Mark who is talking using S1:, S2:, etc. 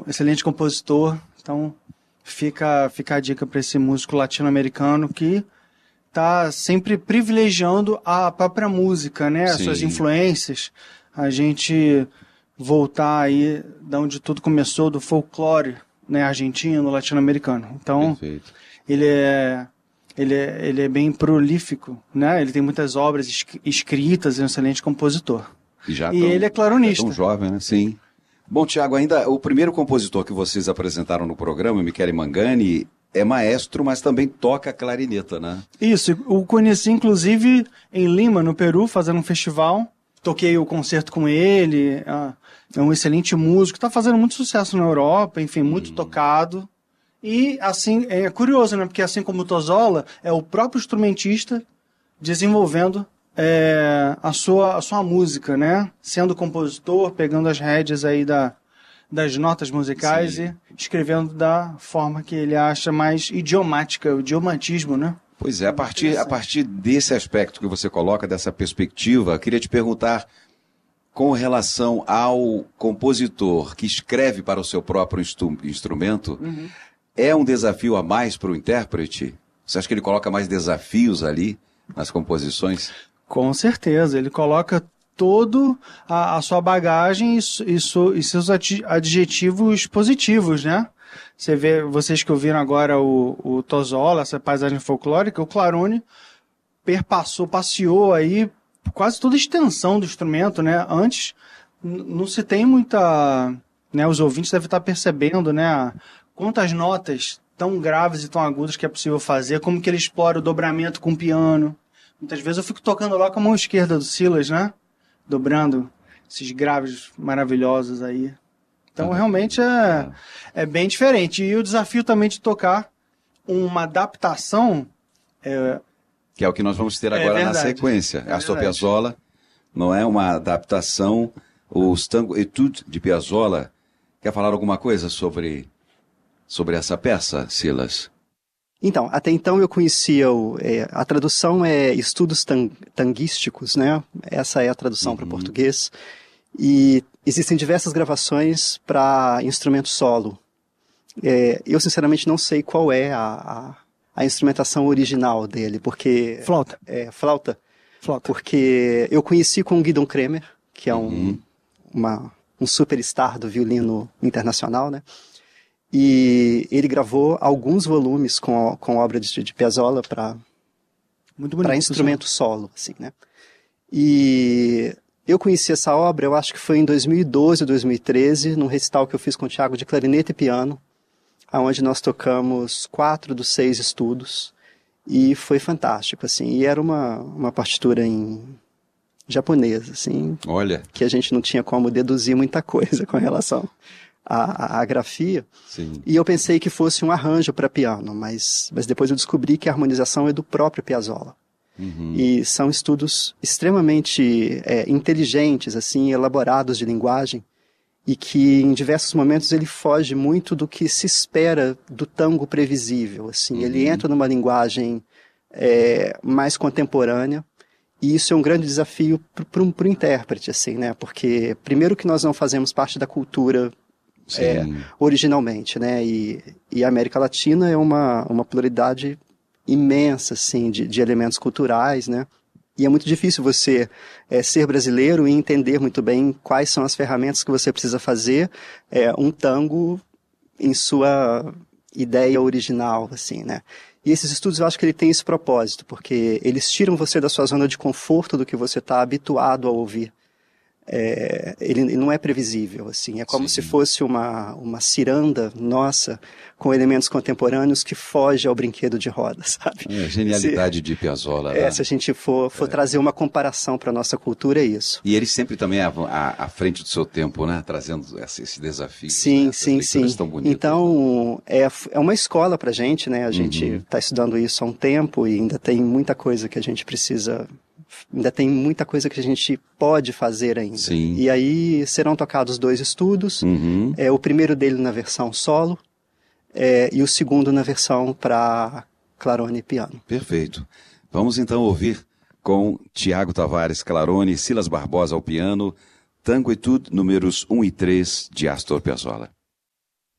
S1: um excelente compositor. Então, fica a dica para esse músico latino-americano que está sempre privilegiando a própria música, né? As suas influências. A gente voltar aí de onde tudo começou, do folclore, né, argentino, latino-americano. Então,
S2: perfeito.
S1: Ele é bem prolífico, né? Ele tem muitas obras escritas, é um excelente compositor. E ele é claronista.
S2: Tão jovem, né? Sim. Bom, Tiago, ainda o primeiro compositor que vocês apresentaram no programa, Michele Mangani, é maestro, mas também toca clarineta, né?
S1: Isso, eu conheci inclusive em Lima, no Peru, fazendo um festival. Toquei o concerto com ele, é um excelente músico, está fazendo muito sucesso na Europa, enfim, muito tocado. E assim, é curioso, né? Porque assim como o Tozzola, é o próprio instrumentista desenvolvendo a sua música, né? Sendo compositor, pegando as rédeas aí das notas musicais e escrevendo da forma que ele acha mais idiomática, o idiomatismo, né?
S2: Pois é, a partir desse aspecto que você coloca, dessa perspectiva, queria te perguntar, com relação ao compositor que escreve para o seu próprio instrumento, é um desafio a mais para o intérprete? Você acha que ele coloca mais desafios ali nas composições?
S1: Com certeza, ele coloca todo a sua bagagem e seus adjetivos positivos, né? Você vê, vocês que ouviram agora o Tozzola, essa paisagem folclórica, o Clarone passeou aí quase toda a extensão do instrumento, né? Antes não se tem muita, né? Os ouvintes devem estar percebendo, né? Quantas notas tão graves e tão agudas que é possível fazer, como que ele explora o dobramento com o piano. Muitas vezes eu fico tocando lá com a mão esquerda do Silas, né? Dobrando esses graves maravilhosos aí. Então, realmente é bem diferente. E o desafio também de tocar uma adaptação...
S2: que é o que nós vamos ter agora na sequência. Astor Piazzolla não é uma adaptação. Os Tango Etude de Piazzolla. Quer falar alguma coisa sobre essa peça, Silas?
S3: Então, até então eu conhecia a tradução é Estudos Tanguísticos, né? Essa é a tradução para português. E existem diversas gravações para instrumento solo. Eu, sinceramente, não sei qual é a instrumentação original dele, porque...
S1: Flauta.
S3: Flauta. Porque eu conheci com o Guidon Kremer, que é um superstar do violino internacional, né? E ele gravou alguns volumes com obra de Piazzolla para instrumento solo, assim, né? E eu conheci essa obra, eu acho que foi em 2012 ou 2013, num recital que eu fiz com o Thiago de clarinete e piano, onde nós tocamos 4 dos 6 estudos, e foi fantástico, assim, e era uma partitura em japonês, assim,
S2: olha,
S3: que a gente não tinha como deduzir muita coisa com relação à grafia.
S2: Sim.
S3: E eu pensei que fosse um arranjo para piano, mas depois eu descobri que a harmonização é do próprio Piazzolla. E são estudos extremamente inteligentes, assim, elaborados de linguagem, e que em diversos momentos ele foge muito do que se espera do tango previsível, assim. Ele entra numa linguagem mais contemporânea, e isso é um grande desafio para o intérprete, assim, né? Porque primeiro que nós não fazemos parte da cultura originalmente, né? E a América Latina é uma pluralidade imensa, assim, de elementos culturais, né? E é muito difícil você ser brasileiro e entender muito bem quais são as ferramentas que você precisa fazer um tango em sua ideia original, assim, né? E esses estudos eu acho que ele tem esse propósito, porque eles tiram você da sua zona de conforto do que você está habituado a ouvir. Ele não é previsível, assim, é como se fosse uma ciranda nossa com elementos contemporâneos que foge ao brinquedo de roda, sabe?
S2: A genialidade de Piazzolla. Né?
S3: Se a gente for trazer uma comparação para a nossa cultura, é isso.
S2: E ele sempre também à frente do seu tempo, né? Trazendo esse desafio.
S3: Sim,
S2: né?
S3: sim.
S2: Tão bonitas,
S3: então, é uma escola para a gente, né? A gente está estudando isso há um tempo e ainda tem muita coisa que a gente precisa... Ainda tem muita coisa que a gente pode fazer ainda.
S2: Sim.
S3: E aí serão tocados 2 estudos. O primeiro dele na versão solo e o segundo na versão para clarone e piano.
S2: Perfeito. Vamos então ouvir com Tiago Tavares Clarone e Silas Barbosa ao piano, Tango Etude números 1 e 3 de Astor Piazzolla.